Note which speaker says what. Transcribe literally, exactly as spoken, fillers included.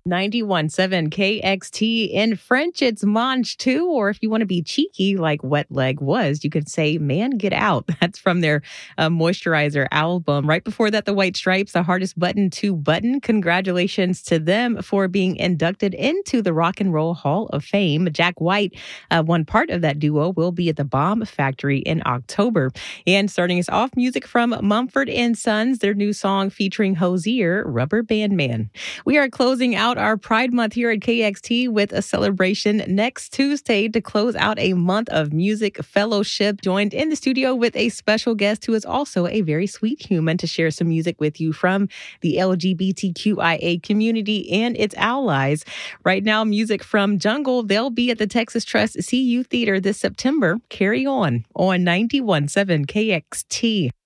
Speaker 1: ninety-one point seven K X T. In French, it's mange tout, or if you want to be cheeky like Wet Leg was, you could say man get out. That's from their uh, Moisturizer album. Right before that, the White Stripes, The Hardest Button to Button. Congratulations to them for being inducted into the Rock and Roll Hall of Fame. Jack White, uh, one part of that duo, will be at the Bomb Factory in October. And starting us off, music from Mumford and Sons, their new song featuring Hozier, Rubber Band Man. We are closing out our Pride Month here at K X T with a celebration next Tuesday to close out a month of music fellowship. Joined in the studio with a special guest who is also a very sweet human to share some music with you from the L G B T Q I A community and its allies. Right now, music from Jungle. They'll be at the Texas Trust C U Theater this September. Carry on on ninety-one point seven K X T.